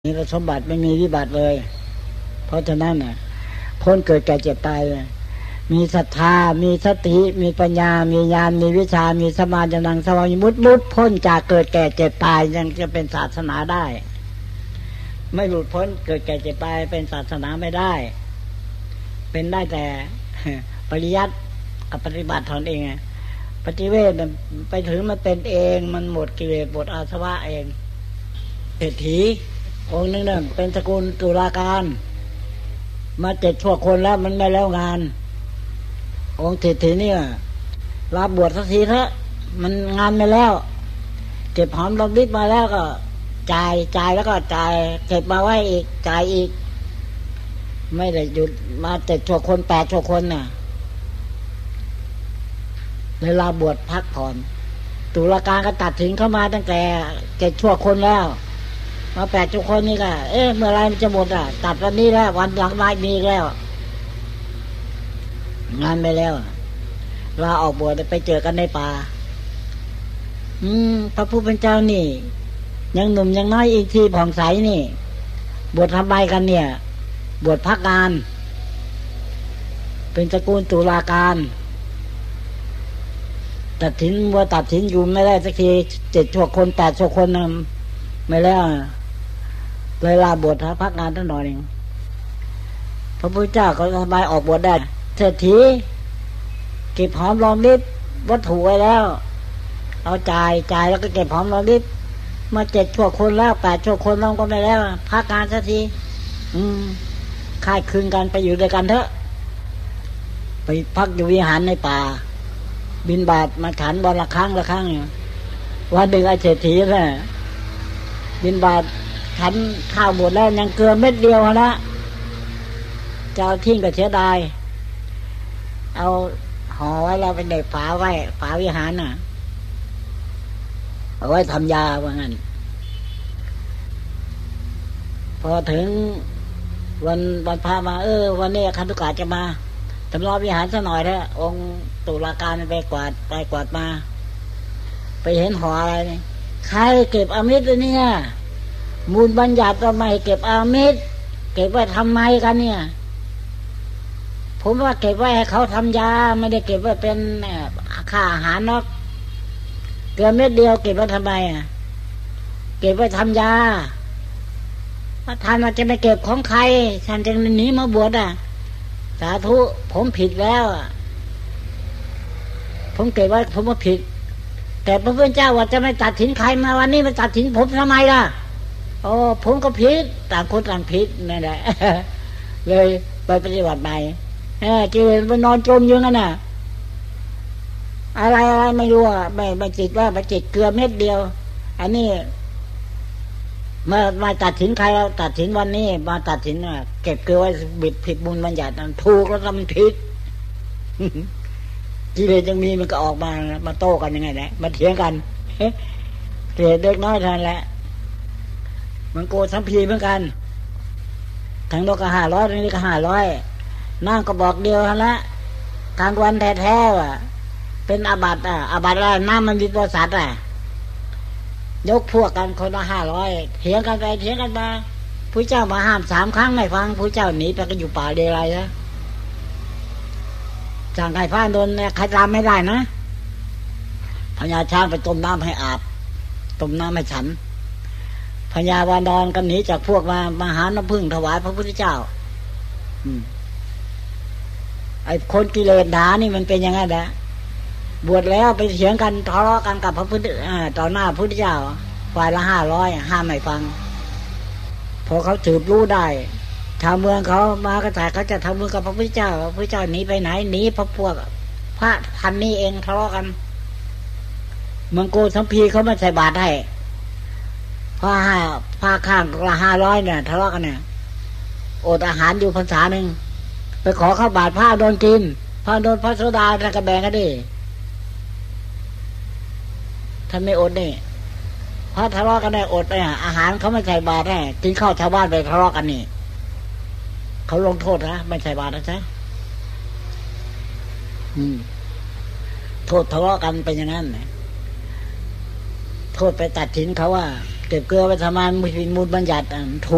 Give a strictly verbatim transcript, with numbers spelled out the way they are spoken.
นี่สมบัติไม่มีวิบัติเลยเพราะฉะนั้นน่ะพ้นเกิดแก่เจ็บตายเลยมีศรัทธามีสติมีปัญญามีญาณมีวิชามีสมาธินังสวามิมุตมุดพ้นจากเกิดแก่เจ็บตายยังจะเป็นศาสนาได้ไม่หลุดพ้นเกิดแก่เจ็บตายเป็นศาสนาไม่ได้เป็นได้แต่ปริยัติกับปฏิบัติตนเองปฏิเวทไปถึงมันเป็นเองมันหมดกิเลสหมดอาสวะเองเศรษฐีองค์นึงนั่นเป็นสกุลตุลาการมาเจ็ดชั่วคนแล้วมันไม่แล้วงานองค์เศรษฐีเนี่ยลาบวชสักทีเถอะมันงานไม่แล้วเก็บหอมรอมริบมาแล้วก็จ่ายจ่ายแล้วก็จ่ายเก็บมาไว้อีกจ่ายอีกไม่ได้หยุดมาเจ็ดชั่วคนแปดชั่วคนน่ะเวลาบวชพักผ่อนตุลาการก็ตัดสินเข้ามาตั้งแต่เจ็ดชั่วคนแล้วมาแปดชั่วคนนี่ก็เอ๊ะเมื่อไรมันจะหมดอ่ะตัดวันนี้แล้ววันหลังไม่มีแล้วงานไปแล้วลาออกบวชไปเจอกันในป่าอืมพระผู้เป็นเจ้านี่ยังหนุ่มยังน้อยอีกทีผ่องใสนี่บวชทำไมกันเนี่ยบวชพักงานเป็นตระกูลตุลาการตัดสินว่าตัดสินอยู่ไม่ได้สักทีเจ็ดชั่วคนแปดชั่วคนนะไม่แล้วเลยลาบวชพักงานตั้งหน่อยหนึ่งพระพุทธเจ้าก็สบายออกบวชได้เศรษฐีเก็บหอมรอมริบวัตถุไว้แล้วเอาจ่ายจ่ายแล้วก็เก็บหอมรอมริบมาเจ็ดชั่วคนแล้วแปดชั่วคนแล้วก็ไม่แล้วพักงานสักทีอืมค่ายคืนกันไปอยู่ด้วยกันเถอะไปพักอยู่วิหารในป่าบิณฑบาตมาฉันวันละครั้งละครั้งวันหนึ่งไอ้เศรษฐีน่ะบิณฑบาตฉันข้าวหมดแล้วยังเกลือเม็ดเดียวนะจะเอาทิ้งก็เสียดายเอาห่อไว้แล้วเป็นเด็กฝาไว้ฝาวิหารน่ะเอาไว้ทำยาว่างั้นพอถึงวันวันพามาเออวันนี้คันธุกะจะมาทำรอบวิหารซะหน่อยเถอะองค์ตุลาการไปกวาดไปกวาดมาไปเห็นห่ออะไรนี่ใครเก็บอามิตรเนี่ยมูลบัญญัติว่าไม่เก็บอามิตรเก็บไว้ทำไมกันเนี่ยผมว่าเก็บไว้ให้เขาทำยาไม่ได้เก็บไว้เป็นค่าอาหารนอกเกลือเม็ดเดียวเก็บไว้ทำไมอ่ะเก็บไว้ทำยาท่านว่าจะไม่เก็บของใครท่านจะหนีมาบวชอ่ะสาธุผมผิดแล้วผมเก็บไว้ผมว่าผิดแต่พระพุทธเจ้าว่าจะไม่ตัดสินใครมาวันนี้มาตัดสินผมทำไมล่ะโอ้ผมก็ผิดต่างคนต่างผิดนั่นแหละ เลยไปปฏิบัติใหม่เออจีเลยไปนอนจมอยู่งั้นน่ะอะไรอะไรไม่รู้อ่ะไม่ไม่จิตว่าไปจิตเกลือเม็ดเดียวอันนี้มามาตัดสินใครเราตัดสินวันนี้มาตัดสินว่าเก็บเกลือไว้บิดผิดบุญบัญญัติถูกแล้วทำผิด กิเลสยังมีมันก็ออกมามาโต้กันยังไงแหละมาเถียงกันเกิดเด็กน้อยทันแหละมันโกสัมพีเหมือนกันทั้งโลกก็ห้าร้อยทั้งนี้ก็ห้าร้อยนั่งก็บอกเดียวละกลางวันแท้ๆว่ะเป็นอาบัติอ่ะอาบัติอะไรน้ำมันมีตัวสัตว์อ่ะยกพวกกันคนละห้าร้อยเถียงกันไปเถียงกันมาผู้เจ้ามาห้ามสามครั้งไม่ฟังผู้เจ้าหนีไปก็อยู่ป่าเดรัยนะจางไก่ฟ้าโดนใครตามไม่ได้นะพญาช้างไปต้มน้ำให้อาบต้มน้ำให้ฉันพญาวานอนกันหนีจากพวกมามาหาน้ำพึ่งถวายพระพุทธเจ้าอืมไอ้คนกิเลสหนานี่มันเป็นยังไงแหละบวชแล้วไปเถียงกันทะเลาะกันกับพระพุทธต่อหน้าพระพุทธเจ้าฝ่ายละห้าร้อยห้ามไม่ฟังพอเขาสืบรู้ได้ชาวเมืองเขามากระจายเขาจะทำมือกับพระพุทธเจ้าพระพุทธเจ้าหนีไปไหนหนีพระพวกพระพันนี้เองทะเลาะกันเมืองโกสัมพีเขาไม่ใส่บาตรให้พระห้าพระข้างละห้าร้อยเนี่ยทะเลาะกันเนี่ยอดอาหารอยู่พรรษาหนึ่งไปขอข้าวบาตรพระโดนกินพระโดนพระโสดาแล้วก็แบ่งกันดิท่านไม่อดนี่พระทะเลาะกันได้อดเนี่ยอาหารเขาไม่ใส่บาตรให้กินข้าวชาวบ้านไปทะเลาะกันนี่เขาลงโทษนะไม่ใส่บาตรนะจ๊ะอืมโทษทะเลาะกันเป็นอย่างนั้นนะโทษไปตัดสินเขาว่าเก็บเกลือไปทำไมมูลบัญญัติถูก